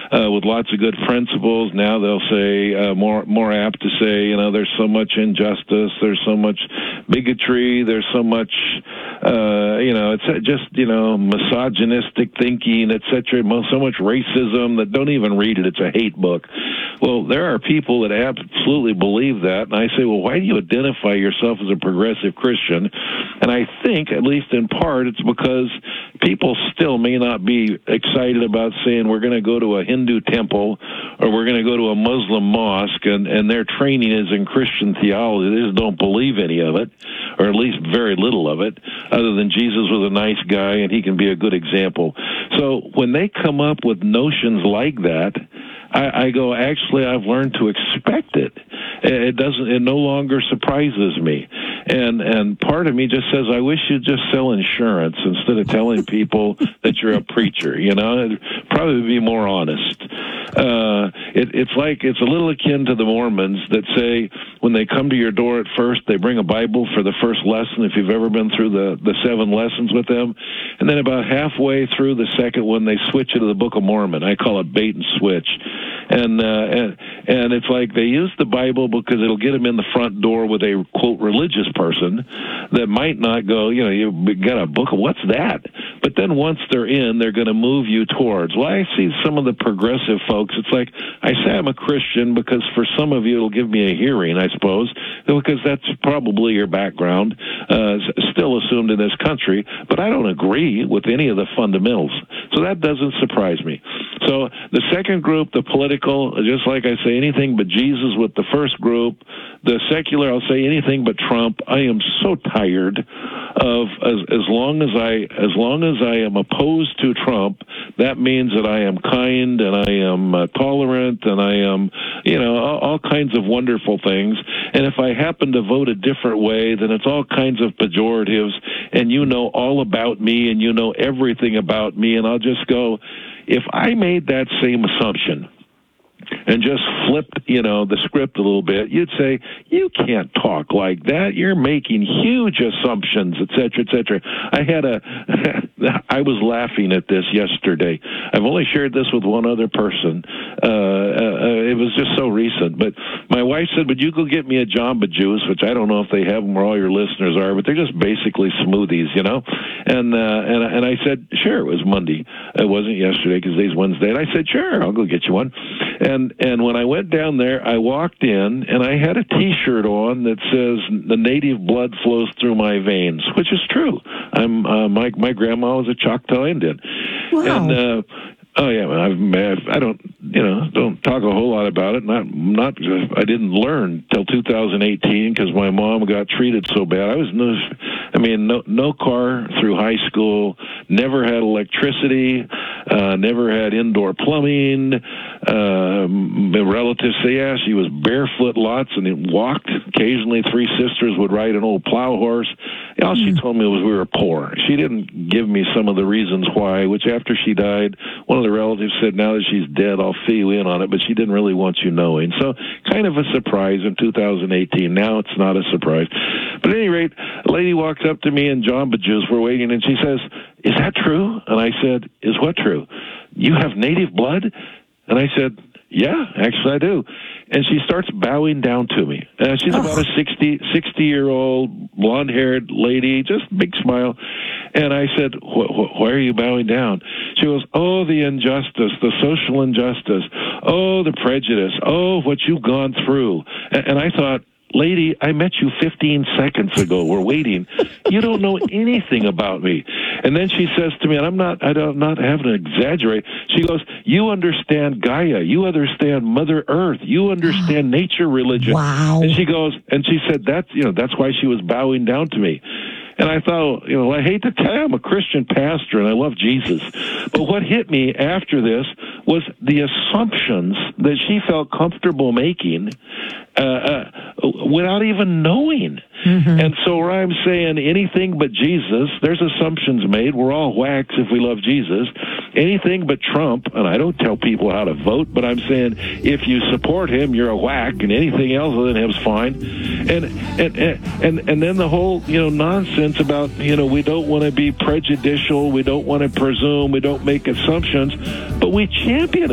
with lots of good principles. Now they'll say, more apt to say, there's so much injustice, there's so much bigotry, there's so much, it's just, misogynistic thinking, etc., so much racism that don't even read it. It's a hate book. Well, there are people that absolutely believe that, and I say, well, why do you identify yourself as a progressive Christian? And I think, at least in part, it's because people still may not be excited about saying we're going to go to a Hindu temple or we're going to go to a Muslim mosque, and their training is in Christian theology. They just don't believe any of it, or at least very little of it, other than Jesus was a nice guy and he can be a good example. So when they come up with notions like that, I go, actually, I've learned to expect it. It no longer surprises me. And part of me just says, I wish you'd just sell insurance instead of telling people that you're a preacher. It'd probably be more honest. It's a little akin to the Mormons that say when they come to your door at first, they bring a Bible for the first lesson, if you've ever been through the 7 lessons with them. And then about halfway through the second one, they switch it to the Book of Mormon. I call it bait and switch. And it's like they use the Bible because it'll get them in the front door with a, quote, religious person that might not go, you got a book of what's that? But then once they're in, they're going to move you towards. Well, I see some of the progressive folks. It's like, I say I'm a Christian because for some of you it'll give me a hearing, I suppose, because that's probably your background, still assumed in this country. But I don't agree with any of the fundamentals. So that doesn't surprise me. So the second group, the political, just like I say, anything but Jesus with the first group. The secular, I'll say anything but Trump. I am so tired of as long as I am opposed to Trump, that means that I am kind and I am tolerant and I am, all kinds of wonderful things. And if I happen to vote a different way, then it's all kinds of pejoratives, and you know all about me and you know everything about me. And I'll just go, if I made that same assumption and just flipped, the script a little bit, you'd say, you can't talk like that. You're making huge assumptions, et cetera, et cetera. I was laughing at this yesterday. I've only shared this with one other person. It was just so recent. But my wife said, would you go get me a Jamba Juice, which I don't know if they have them where all your listeners are, but they're just basically smoothies, And I said, sure, it was Monday. It wasn't yesterday because today's Wednesday. And I said, sure, I'll go get you one. And when I went down there, I walked in, and I had a T-shirt on that says, the native blood flows through my veins, which is true. My grandma was a Choctaw Indian. Wow. And, oh yeah, I don't talk a whole lot about it. I didn't learn till 2018 because my mom got treated so bad. I was no car through high school. Never had electricity. Never had indoor plumbing. My relatives say, yeah, she was barefoot lots and walked. Occasionally, 3 sisters would ride an old plow horse. All she told me was we were poor. She didn't give me some of the reasons why, which after she died, one of the relatives said, now that she's dead, I'll fill you in on it, but she didn't really want you knowing. So kind of a surprise in 2018. Now it's not a surprise. But at any rate, a lady walks up to me and Jamba Juice, we're waiting, and she says, is that true? And I said, is what true? You have native blood? And I said, yeah, actually I do. And she starts bowing down to me. She's about a 60-year-old, blonde-haired lady, just big smile. And I said, why are you bowing down? She goes, oh, the injustice, the social injustice, oh, the prejudice, oh, what you've gone through. And I thought, lady, I met you 15 seconds ago. We're waiting. You don't know anything about me. And then she says to me, and I'm not having to exaggerate. She goes, you understand Gaia. You understand Mother Earth. You understand nature religion. Wow. And she goes, and she said that's why she was bowing down to me. And I thought, I hate to tell you, I'm a Christian pastor and I love Jesus. But what hit me after this was the assumptions that she felt comfortable making without even knowing. Mm-hmm. And so where I'm saying anything but Jesus, there's assumptions made. We're all whacks if we love Jesus. Anything but Trump, and I don't tell people how to vote, but I'm saying if you support him, you're a whack, and anything else other than him's fine. And then the whole nonsense about we don't want to be prejudicial, we don't want to presume, we don't make assumptions, but we champion